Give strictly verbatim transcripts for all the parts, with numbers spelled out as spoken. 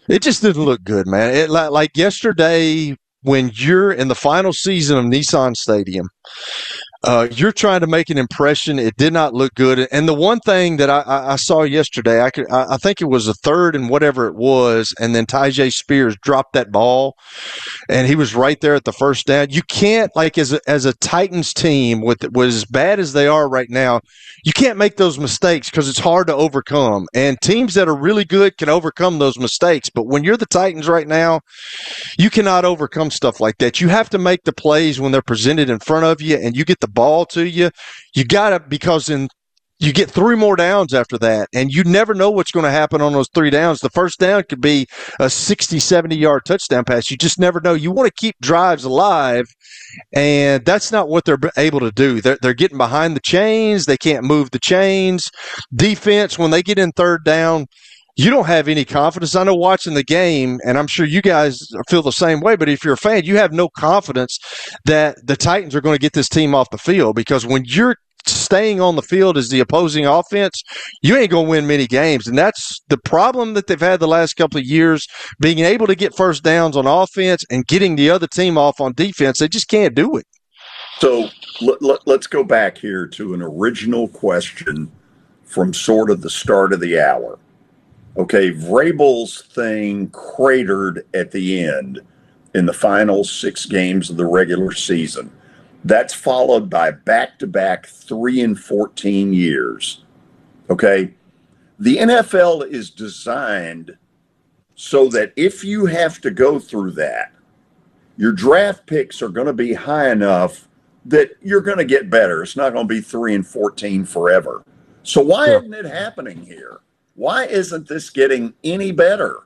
It just didn't look good, man. It like yesterday when you're in the final season of Nissan Stadium. Uh, you're trying to make an impression. It did not look good. And the one thing that I, I saw yesterday, I could, I think it was a third and whatever it was, and then Tyjae Spears dropped that ball, and he was right there at the first down. You can't, like, as a, as a Titans team, with, with as bad as they are right now, you can't make those mistakes because it's hard to overcome. And teams that are really good can overcome those mistakes. But when you're the Titans right now, you cannot overcome stuff like that. You have to make the plays when they're presented in front of you and you get the ball to you. You got to, because in you get three more downs after that, and you never know what's going to happen on those three downs. The first down could be a sixty, seventy-yard touchdown pass. You just never know. You want to keep drives alive, and that's not what they're able to do. They're, they're getting behind the chains. They can't move the chains. Defense, when they get in third down, you don't have any confidence. I know watching the game, and I'm sure you guys feel the same way, but if you're a fan, you have no confidence that the Titans are going to get this team off the field, because when you're staying on the field as the opposing offense, you ain't going to win many games. And that's the problem that they've had the last couple of years, being able to get first downs on offense and getting the other team off on defense. They just can't do it. So let, let, let's go back here to an original question from sort of the start of the hour. Okay, Vrabel's thing cratered at the end in the final six games of the regular season. That's followed by back-to-back three and fourteen years. Okay, the N F L is designed so that if you have to go through that, your draft picks are going to be high enough that you're going to get better. It's not going to be three and fourteen forever. So why yeah. isn't it happening here? Why isn't this getting any better?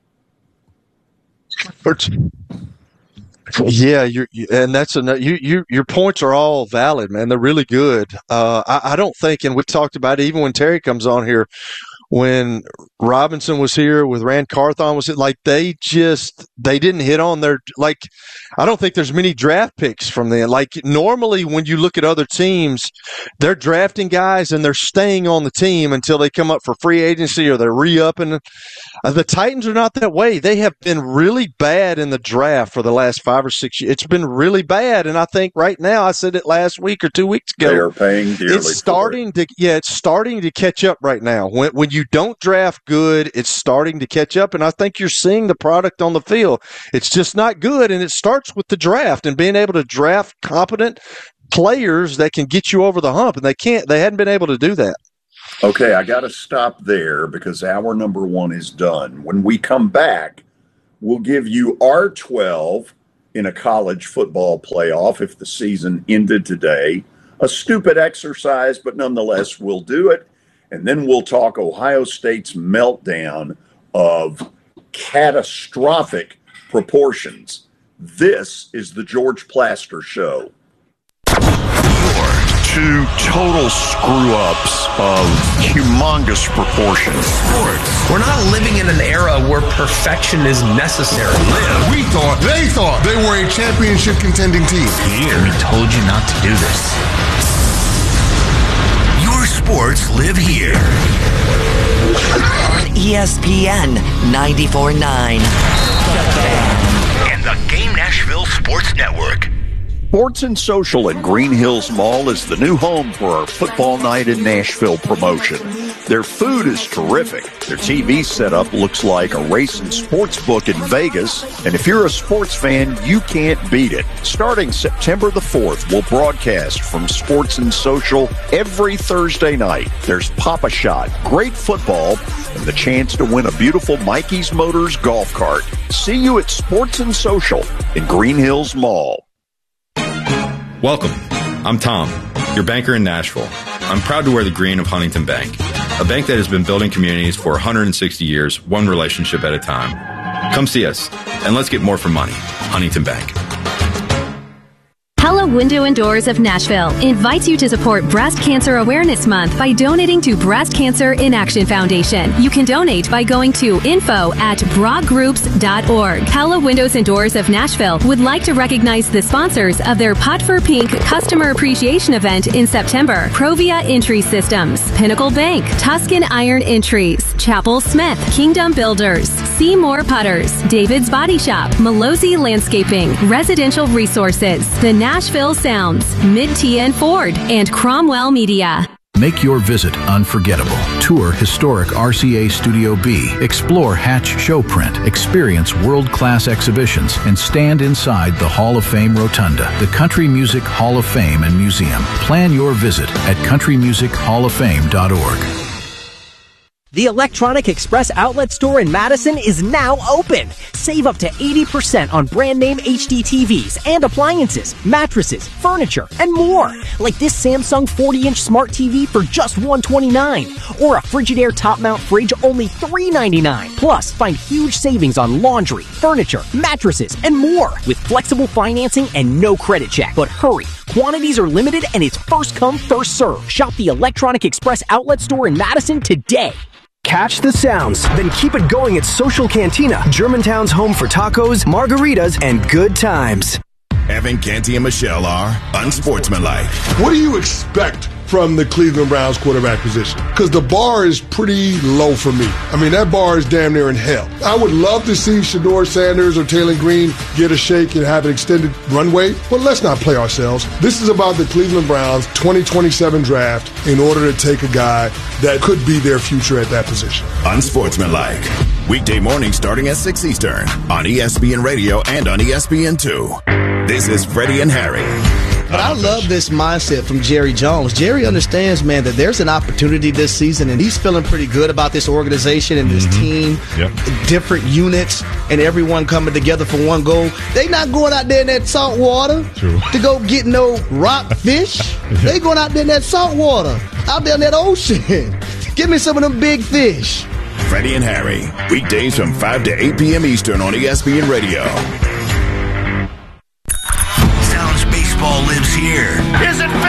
Yeah, you're, and that's a you, you. Your points are all valid, man. They're really good. Uh, I, I don't think, and we've talked about it even when Terry comes on here, when Robinson was here with Rand Carthon, was it like they just they didn't hit on their, like, I don't think there's many draft picks from them. Like, normally when you look at other teams, they're drafting guys and they're staying on the team until they come up for free agency or they're re-upping. Uh, the Titans are not that way. They have been really bad in the draft for the last five or six years. It's been really bad, and I think right now, I said it last week or two weeks ago, they are paying dearly. It's starting to yeah, it's starting to catch up right now. When when you don't draft good, it's starting to catch up, and I think you're seeing the product on the field. It's just not good, and it starts with the draft and being able to draft competent players that can get you over the hump, and they can't. They hadn't been able to do that. Okay, I got to stop there because hour number one is done. When we come back, we'll give you our twelve in a college football playoff if the season ended today. A stupid exercise, but nonetheless, we'll do it. And then we'll talk Ohio State's meltdown of catastrophic proportions. This is the George Plaster Show. Two total screw-ups of humongous proportions. Sports. We're not living in an era where perfection is necessary. Live. We thought, they thought they were a championship contending team. Here. We told you not to do this. Your sports live here. On E S P N ninety-four point nine. And the Game Nashville Sports Network. Sports and Social at Green Hills Mall is the new home for our Football Night in Nashville promotion. Their food is terrific. Their T V setup looks like a race and sports book in Vegas. And if you're a sports fan, you can't beat it. Starting September the fourth, we'll broadcast from Sports and Social every Thursday night. There's Pop-A-Shot, great football, and the chance to win a beautiful Mikey's Motors golf cart. See you at Sports and Social in Green Hills Mall. Welcome. I'm Tom, your banker in Nashville. I'm proud to wear the green of Huntington Bank, a bank that has been building communities for one hundred sixty years, one relationship at a time. Come see us, and let's get more for money. Huntington Bank. Pella Window and Doors of Nashville invites you to support Breast Cancer Awareness Month by donating to Breast Cancer in Action Foundation. You can donate by going to info at bra groups dot org. Pella Windows and Doors of Nashville would like to recognize the sponsors of their Pot for Pink Customer Appreciation event in September. Provia Entry Systems, Pinnacle Bank, Tuscan Iron Entries, Chapel Smith, Kingdom Builders, Seymour Putters, David's Body Shop, Malozzi Landscaping, Residential Resources, the Nashville Sounds, Mid-T N Ford, and Cromwell Media. Make your visit unforgettable. Tour historic R C A Studio B. Explore Hatch Showprint. Experience world-class exhibitions and stand inside the Hall of Fame Rotunda, the Country Music Hall of Fame and Museum. Plan your visit at country music hall of fame dot org. The Electronic Express Outlet Store in Madison is now open. Save up to eighty percent on brand name H D T Vs and appliances, mattresses, furniture, and more. Like this Samsung forty inch smart T V for just one hundred twenty-nine dollars or a Frigidaire top mount fridge only three hundred ninety-nine dollars. Plus, find huge savings on laundry, furniture, mattresses, and more with flexible financing and no credit check. But hurry, quantities are limited and it's first come, first serve. Shop the Electronic Express Outlet Store in Madison today. Catch the sounds, then keep it going at Social Cantina, Germantown's home for tacos, margaritas, and good times. Evan, Canty, and Michelle are unsportsmanlike. What do you expect from the Cleveland Browns quarterback position? Because the bar is pretty low for me. I mean, that bar is damn near in hell. I would love to see Shedeur Sanders or Taylor Green get a shake and have an extended runway, but let's not play ourselves. This is about the Cleveland Browns twenty twenty-seven draft in order to take a guy that could be their future at that position. Unsportsmanlike. Weekday morning starting at six Eastern on E S P N Radio and on E S P N two. This is Freddie and Harry. But I love this mindset from Jerry Jones. Jerry understands, man, that there's an opportunity this season, and he's feeling pretty good about this organization and this mm-hmm. team, yep. different units, and everyone coming together for one goal. They not going out there in that salt water True. to go get no rock fish. They going out there in that salt water, out there in that ocean. Give me some of them big fish. Freddie and Harry, weekdays from five to eight p.m. Eastern on E S P N Radio. Sounds baseball lives here. Is it